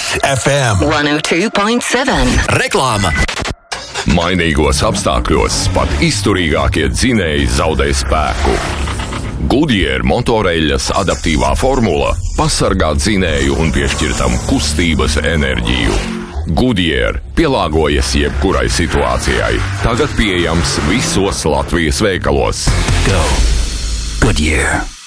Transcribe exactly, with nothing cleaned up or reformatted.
Kiss F M one oh two point seven. Reklāma. Mainīgos apstākļos pat izturīgākie dzinēji zaudē spēku. Goodyear motoreļļas adaptīvā formula pasargā dzinēju un piešķir tam kustības enerģiju. Goodyear pielāgojas jebkurai situācijai. Tagad pieejams visos Latvijas veikalos. Go Goodyear.